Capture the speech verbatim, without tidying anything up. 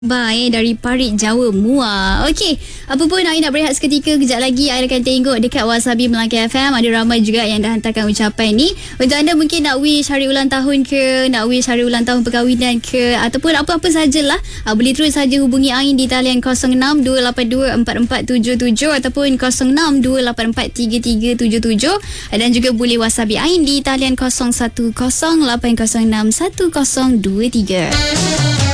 Baik, dari Parit Jawa Muar. Okey, apa pun Ain nak berehat seketika. Kejap lagi Ain akan tengok dekat Wasabi Melaka F M. Ada ramai juga yang dah hantarkan ucapan ni. Untuk anda mungkin nak wish hari ulang tahun ke, nak wish hari ulang tahun perkahwinan ke, ataupun apa-apa sajalah, uh, boleh terus saja hubungi Ain di talian kosong enam dua lapan dua empat empat tujuh tujuh ataupun kosong enam dua lapan empat tiga tiga tujuh tujuh, dan juga boleh Wasabi Ain di talian kosong satu kosong lapan kosong enam satu kosong dua tiga.